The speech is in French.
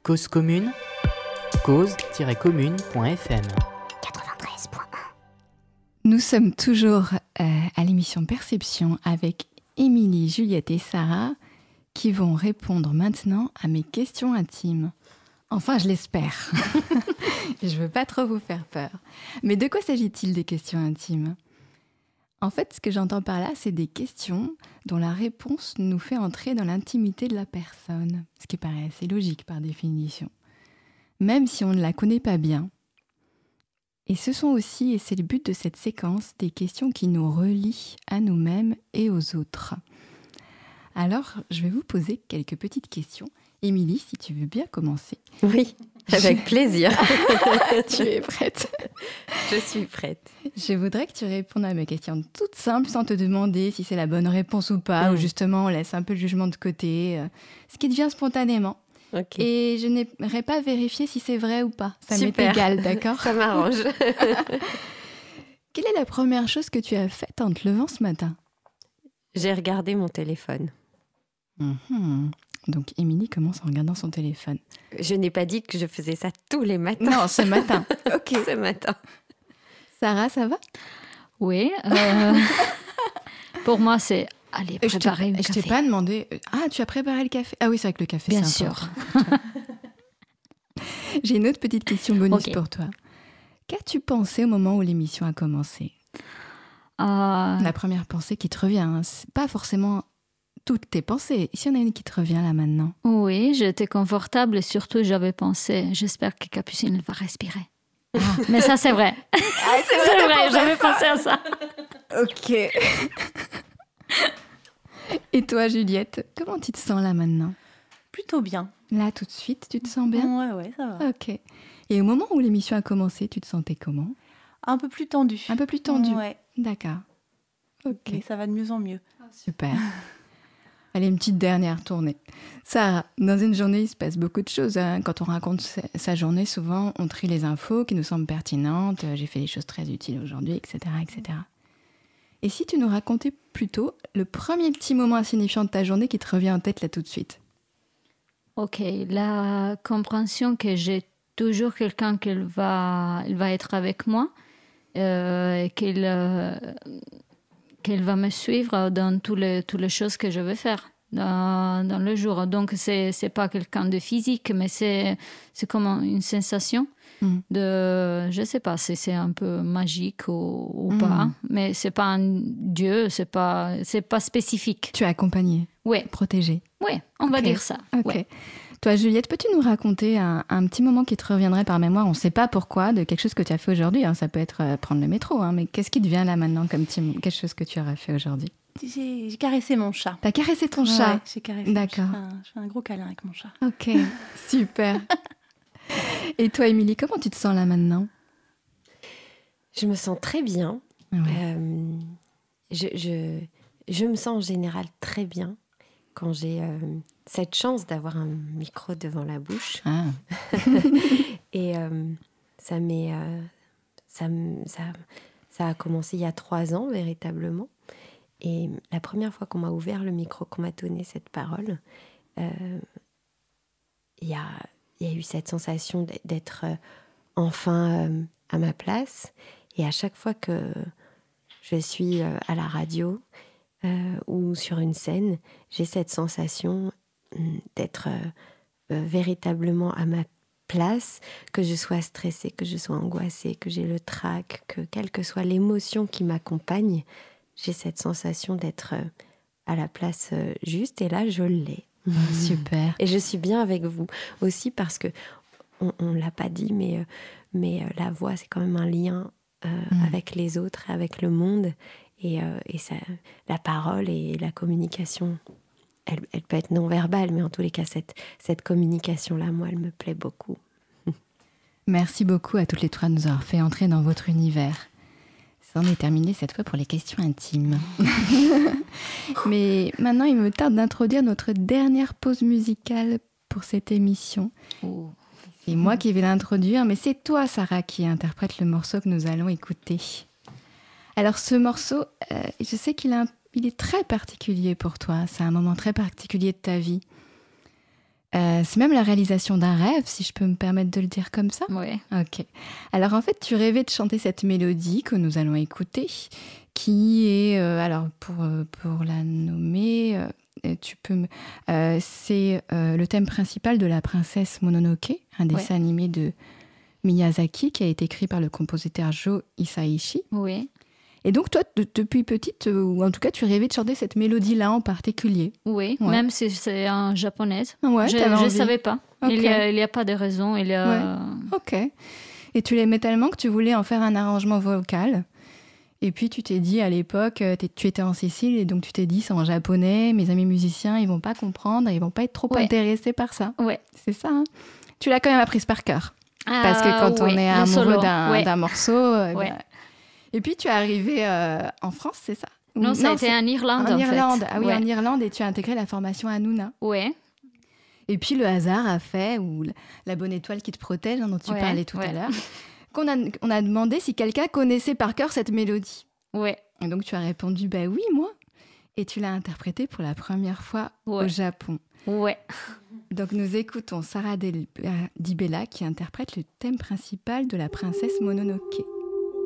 Cause commune, cause-commune.fm. 93.1. Nous sommes toujours à l'émission Perception avec Émilie, Juliette et Sarah qui vont répondre maintenant à mes questions intimes. Enfin, je l'espère. Je ne veux pas trop vous faire peur. Mais de quoi s'agit-il des questions intimes ? En fait, ce que j'entends par là, c'est des questions dont la réponse nous fait entrer dans l'intimité de la personne, ce qui paraît assez logique par définition, même si on ne la connaît pas bien. Et ce sont aussi, et c'est le but de cette séquence, des questions qui nous relient à nous-mêmes et aux autres. Alors, je vais vous poser quelques petites questions. Émilie, si tu veux bien commencer. Oui, avec plaisir. Tu es prête ? Je suis prête. Je voudrais que tu répondes à mes questions toutes simples, sans te demander si c'est la bonne réponse ou pas, ou justement on laisse un peu le jugement de côté, ce qui devient spontanément. Okay. Et je n'aimerais pas vérifier si c'est vrai ou pas. Ça Super. m'est égal, d'accord ? Ça m'arrange. Quelle est la première chose que tu as faite en te levant ce matin ? J'ai regardé mon téléphone. Donc, Émilie commence en regardant son téléphone. Je n'ai pas dit que je faisais ça tous les matins. Non, ce matin. Ok. Ce matin. Sarah, ça va ? Oui. Pour moi, c'est aller préparer le café. Je t'ai pas demandé... Ah, tu as préparé le café ? Ah oui, c'est vrai que le café, Bien c'est sûr. J'ai une autre petite question bonus pour toi. Qu'as-tu pensé au moment où l'émission a commencé ? La première pensée qui te revient, hein, c'est pas forcément toutes tes pensées. Si y en a une qui te revient là maintenant. Oui, j'étais confortable et surtout j'avais pensé, j'espère que Capucine va respirer. Ah, mais ça c'est vrai. C'est vrai, j'avais pensé à ça. Ok. Et toi, Juliette, comment tu te sens là maintenant ? Plutôt bien. Là, tout de suite, tu te sens bien ? Ouais, ça va. Ok. Et au moment où l'émission a commencé, tu te sentais comment ? Un peu plus tendu. Un peu plus tendu ? Ouais. D'accord. Ok. Mais ça va de mieux en mieux. Super. Allez, une petite dernière tournée. Sarah, dans une journée, il se passe beaucoup de choses. Hein. Quand on raconte sa journée, souvent, on trie les infos qui nous semblent pertinentes. J'ai fait des choses très utiles aujourd'hui, etc., etc. Et si tu nous racontais plutôt le premier petit moment insignifiant de ta journée qui te revient en tête là tout de suite ? Ok, la compréhension que j'ai toujours quelqu'un qui va être avec moi, et qu'elle va me suivre dans toutes les choses que je vais faire dans le jour. Donc, c'est pas quelqu'un de physique, mais c'est comme une sensation de... Je sais pas si c'est un peu magique ou pas, mais c'est pas un dieu, c'est pas spécifique. Tu es accompagnée, protégée. Oui, on va dire ça. Ok. Ouais. Toi, Juliette, peux-tu nous raconter un petit moment qui te reviendrait par mémoire ? On ne sait pas pourquoi, de quelque chose que tu as fait aujourd'hui. Hein. Ça peut être prendre le métro, hein, mais qu'est-ce qui te vient là maintenant comme quelque chose que tu aurais fait aujourd'hui ? J'ai caressé mon chat. T'as caressé ton chat ? Ouais, j'ai caressé mon D'accord. chat. Je fais un gros câlin avec mon chat. Ok, super. Et toi, Émilie, comment tu te sens là maintenant ? Je me sens très bien. Ouais. Je me sens en général très bien quand j'ai cette chance d'avoir un micro devant la bouche. Ah. Et ça a commencé il y a 3 ans, véritablement. Et la première fois qu'on m'a ouvert le micro, qu'on m'a donné cette parole, il y a eu cette sensation d'être enfin à ma place. Et à chaque fois que je suis à la radio ou sur une scène, j'ai cette sensation d'être véritablement à ma place, que je sois stressée, que je sois angoissée, que j'ai le trac, que quelle que soit l'émotion qui m'accompagne, j'ai cette sensation d'être à la place juste, et là, je l'ai. Super. Et je suis bien avec vous aussi parce que, on ne l'a pas dit, mais la voix, c'est quand même un lien avec les autres, avec le monde. Et ça, la parole et la communication, elle peut être non-verbale, mais en tous les cas, cette communication-là, moi, elle me plaît beaucoup. Merci beaucoup à toutes les trois de nous avoir fait entrer dans votre univers. Ça en est terminé cette fois pour les questions intimes. Mais maintenant, il me tarde d'introduire notre dernière pause musicale pour cette émission. Oh. C'est moi qui vais l'introduire, mais c'est toi, Sarah, qui interprète le morceau que nous allons écouter. Alors, ce morceau, je sais qu'il est très particulier pour toi. C'est un moment très particulier de ta vie. c'est même la réalisation d'un rêve, si je peux me permettre de le dire comme ça. Oui. Ok. Alors en fait, tu rêvais de chanter cette mélodie que nous allons écouter, qui est, alors pour la nommer, c'est le thème principal de La princesse Mononoke, un dessin animé de Miyazaki qui a été écrit par le compositeur Joe Hisaishi. Oui. Et donc, toi, depuis petite, ou en tout cas, tu rêvais de chanter cette mélodie-là en particulier. Oui, même si c'est en japonais. Ouais, je ne savais pas. Okay. Il n'y a pas de raison. Ok. Et tu l'aimais tellement que tu voulais en faire un arrangement vocal. Et puis, tu t'es dit, à l'époque, tu étais en Sicile, et donc tu t'es dit, c'est en japonais, mes amis musiciens, ils ne vont pas comprendre, ils ne vont pas être trop intéressés par ça. Ouais. C'est ça, hein. Tu l'as quand même apprise par cœur. Parce que quand on est amoureux d'un morceau... Et puis, tu es arrivée en France, c'est ça? Non, ça a été en Irlande, en Irlande. fait. Ah oui, en Irlande, et tu as intégré la formation Hanouna. Oui. Et puis, le hasard a fait, ou la bonne étoile qui te protège, dont tu parlais tout à l'heure, on a demandé si quelqu'un connaissait par cœur cette mélodie. Oui. Et donc, tu as répondu, bah oui, moi. Et tu l'as interprétée pour la première fois au Japon. Ouais. Donc, nous écoutons Sarah Di Bella qui interprète le thème principal de La princesse Mononoke.